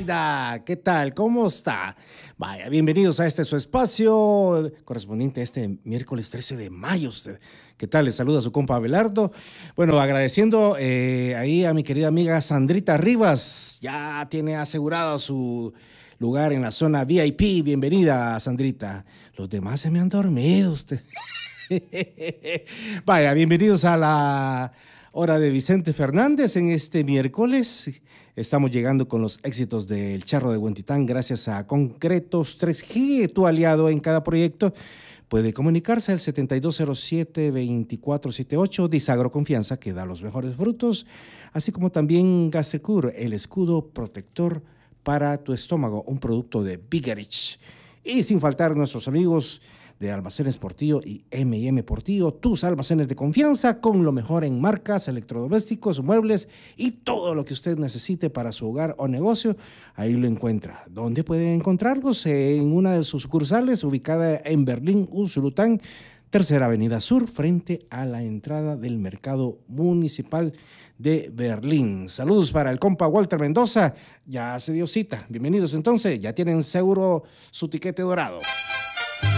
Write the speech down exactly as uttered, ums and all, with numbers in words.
Zinaida, ¿qué tal? ¿Cómo está? Vaya, bienvenidos a este su espacio correspondiente a este miércoles trece de mayo. ¿Qué tal? Les saluda su compa Abelardo. Bueno, agradeciendo eh, ahí a mi querida amiga Sandrita Rivas. Ya tiene asegurado su lugar en la zona V I P. Bienvenida, Sandrita. Los demás se me han dormido usted. Vaya, bienvenidos a la hora de Vicente Fernández en este miércoles. Estamos llegando con los éxitos del Charro de Huentitán gracias a Concretos tres G, tu aliado en cada proyecto. Puede comunicarse al setenta y dos cero siete, veinticuatro setenta y ocho, Disagro Confianza, que da los mejores frutos, así como también Gasecur, el escudo protector para tu estómago, un producto de Bigarich. Y sin faltar nuestros amigos de Almacenes Portillo y eme y eme Portillo, tus almacenes de confianza con lo mejor en marcas, electrodomésticos, muebles y todo lo que usted necesite para su hogar o negocio, ahí lo encuentra. ¿Dónde puede encontrarlos? En una de sus sucursales ubicada en Berlín, Usulután, Tercera Avenida Sur, frente a la entrada del Mercado Municipal de Berlín. Saludos para el compa Walter Mendoza, ya se dio cita. Bienvenidos entonces, ya tienen seguro su tiquete dorado.